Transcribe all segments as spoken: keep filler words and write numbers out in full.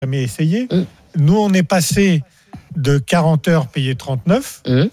jamais essayé. Mmh. Nous, on est passé de quarante heures payées trente-neuf mmh.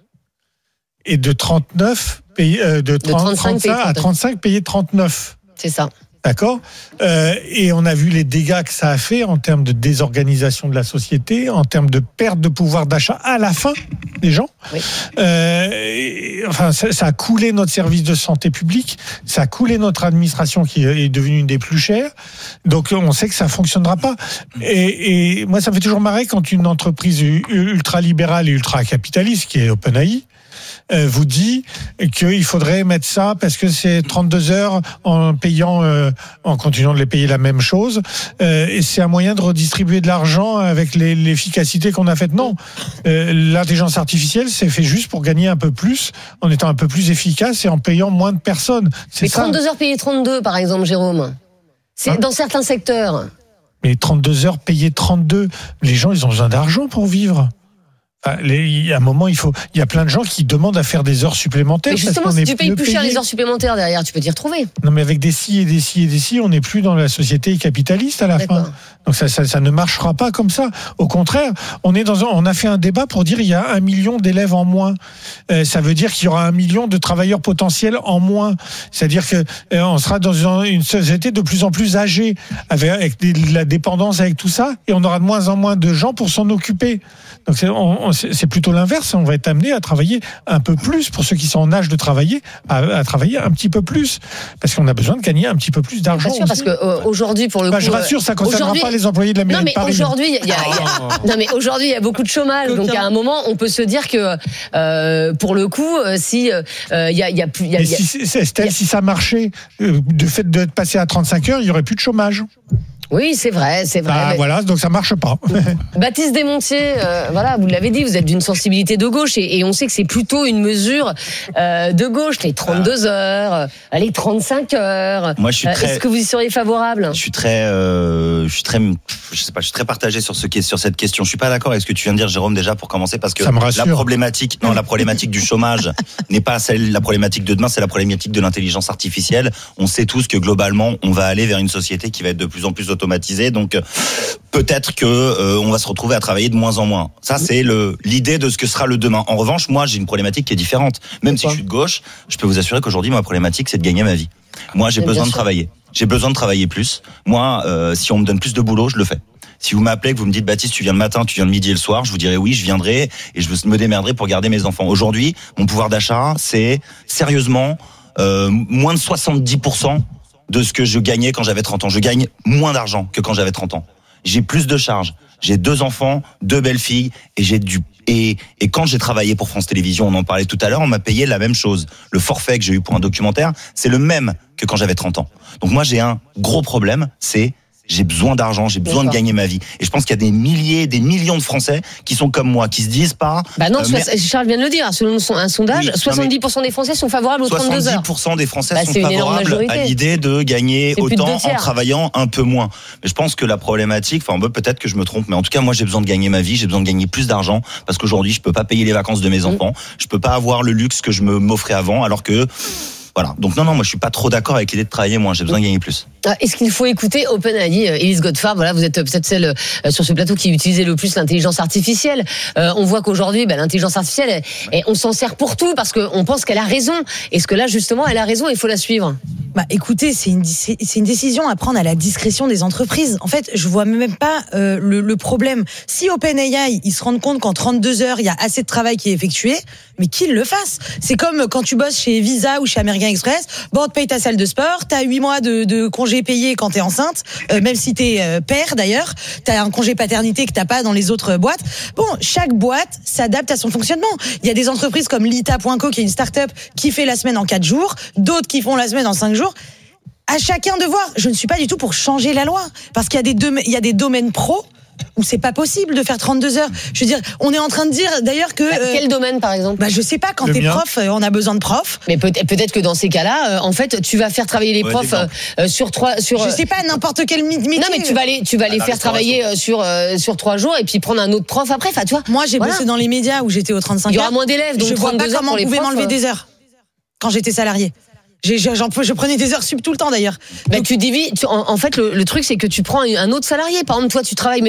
et de trente-neuf payé, euh, de, trente, de trente-cinq, trente-cinq à trente-cinq payées trente-neuf. C'est ça. D'accord euh, Et on a vu les dégâts que ça a fait en termes de désorganisation de la société, en termes de perte de pouvoir d'achat à la fin des gens. Oui. Euh, et, enfin, ça, ça a coulé notre service de santé publique, ça a coulé notre administration qui est devenue une des plus chères. Donc on sait que ça ne fonctionnera pas. Et, et moi, ça me fait toujours marrer quand une entreprise ultra-libérale et ultra-capitaliste, qui est OpenAI, vous dit qu'il faudrait mettre ça parce que c'est trente-deux heures en payant, euh, en continuant de les payer la même chose. Euh, et c'est un moyen de redistribuer de l'argent avec les, l'efficacité qu'on a faite. Non, euh, l'intelligence artificielle, c'est fait juste pour gagner un peu plus, en étant un peu plus efficace et en payant moins de personnes. C'est Mais ça. trente-deux heures payées trente-deux, par exemple, Jérôme. C'est hein dans certains secteurs. Mais trente-deux heures payées trente-deux, les gens, ils ont besoin d'argent pour vivre. Il y a un moment, il faut. Il y a plein de gens qui demandent à faire des heures supplémentaires. Mais justement, parce si est tu payes plus cher les heures supplémentaires derrière, tu peux t'y retrouver. Non, mais avec des si et des si et des si, on n'est plus dans la société capitaliste à la D'accord. fin. Donc ça, ça, ça ne marchera pas comme ça. Au contraire, on est dans. Un, on a fait un débat pour dire il y a un million d'élèves en moins. Euh, ça veut dire qu'il y aura un million de travailleurs potentiels en moins. C'est-à-dire que euh, on sera dans une, une société de plus en plus âgée, avec, avec des, la dépendance, avec tout ça, et on aura de moins en moins de gens pour s'en occuper. Donc c'est, on, on, c'est plutôt l'inverse. On va être amené à travailler un peu plus pour ceux qui sont en âge de travailler, à, à travailler un petit peu plus, parce qu'on a besoin de gagner un petit peu plus d'argent. Bien sûr, parce que euh, aujourd'hui, pour le bah, coup, je rassure, ça ne concernera pas les employés de la mairie non, mais de Paris. Aujourd'hui, il y a, y a, non, mais aujourd'hui, il y a beaucoup de chômage. Donc à un moment, on peut se dire que euh, pour le coup, si il euh, y a, il y a plus, il y a, y a, si, Estelle, y a... si ça marchait, euh, du fait de passer à trente-cinq heures, il y aurait plus de chômage. Oui, c'est vrai, c'est vrai. Bah, mais... Voilà, donc ça marche pas. Baptiste Desmontiers, euh, voilà, vous l'avez dit, vous êtes d'une sensibilité de gauche et, et on sait que c'est plutôt une mesure euh, de gauche, les trente-deux heures, les trente-cinq heures. Moi, je suis très... Est-ce que vous y seriez favorable ? Je suis très, euh, je suis très, je sais pas, je suis très partagé sur ce qui est sur cette question. Je suis pas d'accord avec ce que tu viens de dire, Jérôme, déjà pour commencer, parce que la problématique, non, la problématique du chômage n'est pas celle, la problématique de demain, c'est la problématique de l'intelligence artificielle. On sait tous que globalement, on va aller vers une société qui va être de plus en plus automatisé, donc peut-être que euh, on va se retrouver à travailler de moins en moins. Ça, c'est le l'idée de ce que sera le demain. En revanche, moi, j'ai une problématique qui est différente. Même si je suis de gauche, je peux vous assurer qu'aujourd'hui, ma problématique, c'est de gagner ma vie. Moi, j'ai Mais besoin de travailler. J'ai besoin de travailler plus. Moi, euh, si on me donne plus de boulot, je le fais. Si vous m'appelez, que vous me dites Baptiste, tu viens le matin, tu viens le midi et le soir, je vous dirai oui, je viendrai et je me démerderai pour garder mes enfants. Aujourd'hui, mon pouvoir d'achat, c'est sérieusement euh, moins de soixante-dix pour cent de ce que je gagnais quand j'avais trente ans. Je gagne moins d'argent que quand j'avais trente ans. J'ai plus de charges. J'ai deux enfants, deux belles filles, et j'ai du et et quand j'ai travaillé pour France Télévisions, on en parlait tout à l'heure, on m'a payé la même chose. Le forfait que j'ai eu pour un documentaire, c'est le même que quand j'avais trente ans. Donc moi, j'ai un gros problème, c'est j'ai besoin d'argent, j'ai besoin D'accord. de gagner ma vie. Et je pense qu'il y a des milliers, des millions de Français qui sont comme moi, qui se disent pas... Bah non, euh, mais... Charles vient de le dire, selon un sondage, oui, soixante-dix pour cent des Français sont favorables aux trente-deux heures. soixante-dix pour cent des Français bah, sont favorables à l'idée de gagner c'est autant en travaillant un peu moins. Mais je pense que la problématique, enfin peut-être que je me trompe, mais en tout cas moi j'ai besoin de gagner ma vie, j'ai besoin de gagner plus d'argent, parce qu'aujourd'hui je peux pas payer les vacances de mes enfants, mmh. je peux pas avoir le luxe que je me m'offrais avant, alors que... Voilà. Donc non, non, moi je suis pas trop d'accord avec l'idée de travailler moins. J'ai besoin de gagner plus. Est-ce qu'il faut écouter OpenAI, Élise Godefard, voilà, vous êtes peut-être celle euh, sur ce plateau qui utilisait le plus l'intelligence artificielle. Euh, on voit qu'aujourd'hui, bah, l'intelligence artificielle, ouais. et on s'en sert pour tout parce qu'on pense qu'elle a raison. Est-ce que là, justement, elle a raison et il faut la suivre ? Bah, écoutez, c'est une, c'est une décision à prendre à la discrétion des entreprises. En fait, je vois même pas euh, le, le problème. Si OpenAI, ils se rendent compte qu'en trente-deux heures, il y a assez de travail qui est effectué, mais qu'ils le fassent. C'est comme quand tu bosses chez Visa ou chez American Express. Bon, on te paye ta salle de sport, t'as huit mois de, de congé payé quand t'es enceinte, euh, même si t'es euh, père d'ailleurs. T'as un congé paternité que t'as pas dans les autres boîtes. Bon, chaque boîte s'adapte à son fonctionnement. Il y a des entreprises comme Lita point co qui est une start-up qui fait la semaine en quatre jours, d'autres qui font la semaine en cinq jours. À chacun de voir. Je ne suis pas du tout pour changer la loi, parce qu'il y a des, dom- il y a des domaines pro où c'est pas possible de faire trente-deux heures. Je veux dire, on est en train de dire d'ailleurs que... Bah, quel euh, domaine par exemple ? Bah je sais pas, quand Le t'es mien. prof, euh, on a besoin de profs. Mais peut- peut-être que dans ces cas-là, euh, en fait, tu vas faire travailler les ouais, profs euh, sur trois... Sur, je sais pas, n'importe quel métier. Non mais tu vas les, tu vas les faire travailler euh, sur, euh, sur trois jours et puis prendre un autre prof après, enfin tu vois. Moi j'ai voilà. bossé dans les médias où j'étais aux trente-cinq heures. Il y aura moins d'élèves, donc je vois pas comment on pouvait profs, m'enlever euh... des heures quand j'étais salariée. J'ai, j'en, je prenais des heures sup tout le temps d'ailleurs. Bah, tu divises. Tu, en, en fait, le, le truc, c'est que tu prends un autre salarié. Par exemple, toi, tu travailles.